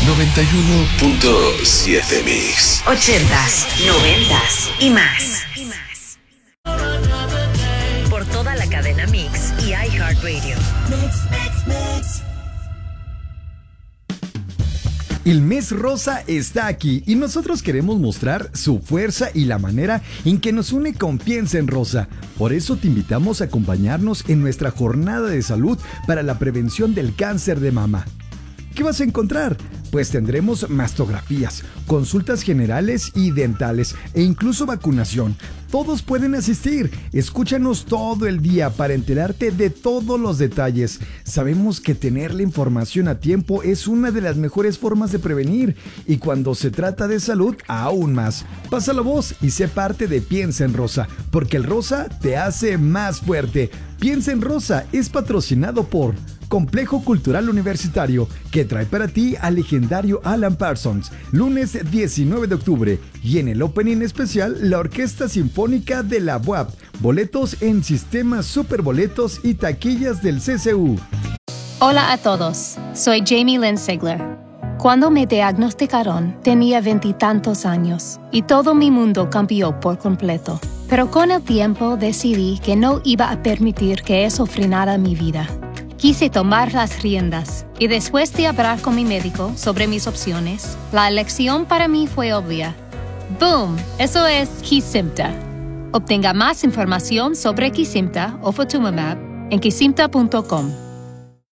91.7 Mix. 80s, 90s y más. Por toda la cadena Mix y iHeartRadio. El mes rosa está aquí y nosotros queremos mostrar su fuerza y la manera en que nos une con Piensa en Rosa. Por eso te invitamos a acompañarnos en nuestra jornada de salud para la prevención del cáncer de mama. ¿Qué vas a encontrar? Pues tendremos mastografías, consultas generales y dentales e incluso vacunación. Todos pueden asistir. Escúchanos todo el día para enterarte de todos los detalles. Sabemos que tener la información a tiempo es una de las mejores formas de prevenir y cuando se trata de salud, aún más. Pasa la voz y sé parte de Piensa en Rosa, porque el rosa te hace más fuerte. Piensa en Rosa es patrocinado por Complejo Cultural Universitario, que trae para ti al legendario Alan Parsons, lunes 19 de octubre, y en el opening especial, la Orquesta Sinfónica de la UAP. Boletos en sistemas Superboletos y taquillas del CCU. Hola a todos, soy Jamie Lynn Sigler. Cuando me diagnosticaron, tenía 20 y tantos años, y todo mi mundo cambió por completo. Pero con el tiempo decidí que no iba a permitir que eso frenara mi vida. Quise tomar las riendas y después de hablar con mi médico sobre mis opciones, la elección para mí fue obvia. ¡Boom! Eso es Kesimpta. Obtenga más información sobre Kesimpta o Ofatumumab en kesimpta.com.